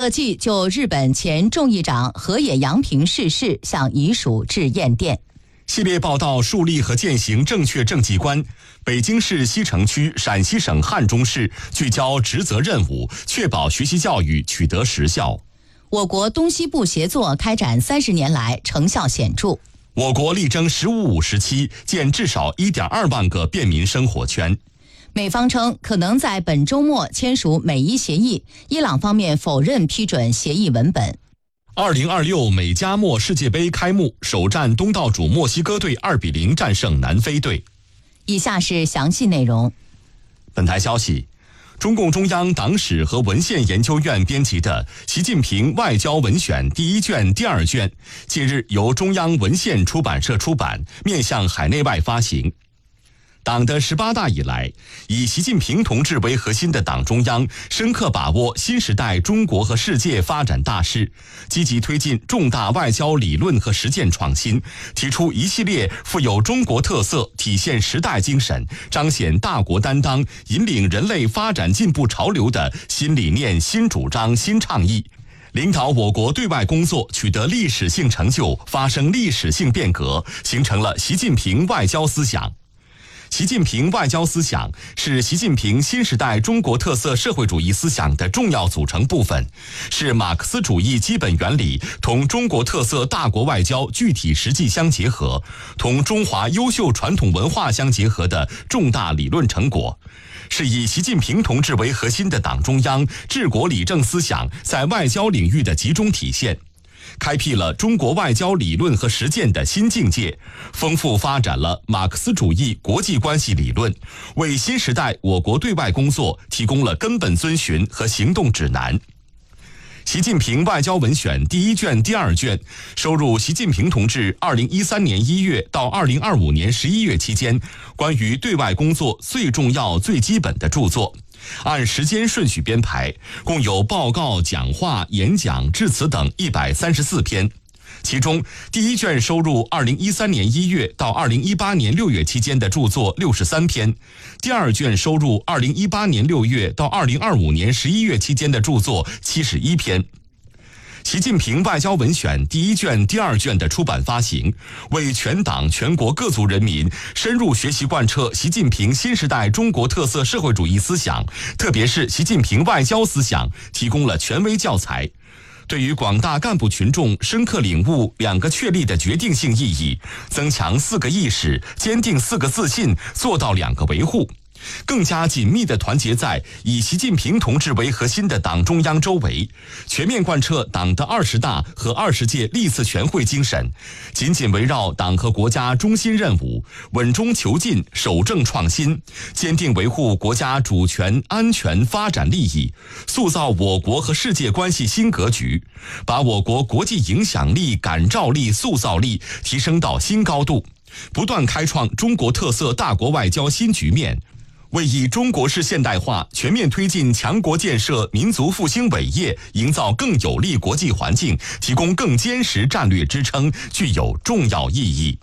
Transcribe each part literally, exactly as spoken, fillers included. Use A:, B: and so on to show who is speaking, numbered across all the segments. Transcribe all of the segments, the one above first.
A: 乐季就日本前众议长河野洋平逝世向遗属致唁电。
B: 系列报道树立和践行正确政绩观。北京市西城区陕西省汉中市聚焦职责任务，确保学习教育取得实效。
A: 我国东西部协作开展三十年来成效显著。
B: 我国力争“十五五”时期建至少 一点二万个便民生活圈。
A: 美方称可能在本周末签署美伊协议，伊朗方面否认批准协议文本。
B: 二零二六美加墨世界杯开幕，首战东道主墨西哥队二比零战胜南非队。
A: 以下是详细内容。
B: 本台消息，中共中央党史和文献研究院编辑的《习近平外交文选》第一卷、第二卷，近日由中央文献出版社出版，面向海内外发行。党的十八大以来，以习近平同志为核心的党中央深刻把握新时代中国和世界发展大势，积极推进重大外交理论和实践创新，提出一系列富有中国特色、体现时代精神、彰显大国担当、引领人类发展进步潮流的新理念、新主张、新倡议，领导我国对外工作取得历史性成就，发生历史性变革，形成了习近平外交思想。习近平外交思想是习近平新时代中国特色社会主义思想的重要组成部分，是马克思主义基本原理同中国特色大国外交具体实际相结合，同中华优秀传统文化相结合的重大理论成果，是以习近平同志为核心的党中央治国理政思想在外交领域的集中体现，开辟了中国外交理论和实践的新境界，丰富发展了马克思主义国际关系理论，为新时代我国对外工作提供了根本遵循和行动指南。习近平外交文选第一卷、第二卷收入习近平同志二零一三年一月到二零二五年十一月期间关于对外工作最重要、最基本的著作。按时间顺序编排，共有报告、讲话、演讲、致辞等一百三十四篇。其中，第一卷收入二零一三年一月到二零一八年六月期间的著作六十三篇，第二卷收入二零一八年六月到二零二五年十一月期间的著作七十一篇。习近平外交文选第一卷、第二卷的出版发行，为全党全国各族人民深入学习贯彻习近平新时代中国特色社会主义思想，特别是习近平外交思想，提供了权威教材，对于广大干部群众深刻领悟两个确立的决定性意义，增强四个意识，坚定四个自信，做到两个维护，更加紧密地团结在以习近平同志为核心的党中央周围，全面贯彻党的二十大和二十届历次全会精神，紧紧围绕党和国家中心任务，稳中求进，守正创新，坚定维护国家主权、安全、发展利益，塑造我国和世界关系新格局，把我国国际影响力、感召力、塑造力提升到新高度，不断开创中国特色大国外交新局面，为以中国式现代化全面推进强国建设、民族复兴伟业营造更有利国际环境，提供更坚实战略支撑，具有重要意义。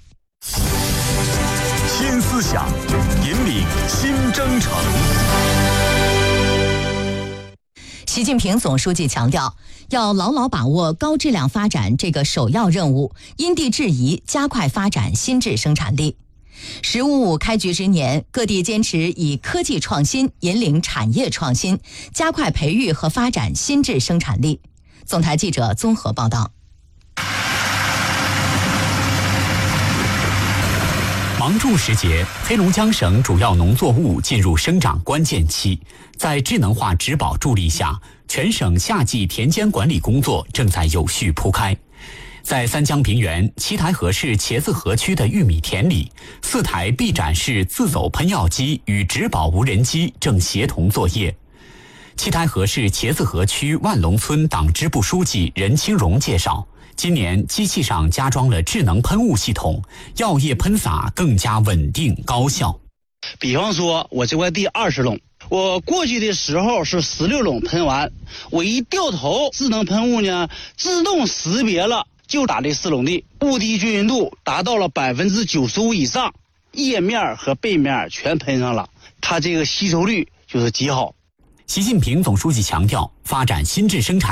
B: 新思想引领新征程。
A: 习近平总书记强调，要牢牢把握高质量发展这个首要任务，因地制宜加快发展新质生产力。十五五开局之年，各地坚持以科技创新引领产业创新，加快培育和发展新质生产力。总台记者综合报道。
C: 芒种时节，黑龙江省主要农作物进入生长关键期，在智能化植保助力下，全省夏季田间管理工作正在有序铺开。在三江平原七台河市茄子河区的玉米田里，四台 B 展式自走喷药机与植保无人机正协同作业。七台河市茄子河区万隆村党支部书记任清荣介绍，今年机器上加装了智能喷雾系统，药液喷洒更加稳定高效。
D: 比方说我这块地二十垄，我过去的时候是十六垄喷完，我一掉头，智能喷雾呢自动识别了就打这四垄地，雾滴均匀度达到了百分之九十五以上，叶面和背面全喷上了，它这个吸收率就是极好。
C: 习近平总书记强调，发展新质生产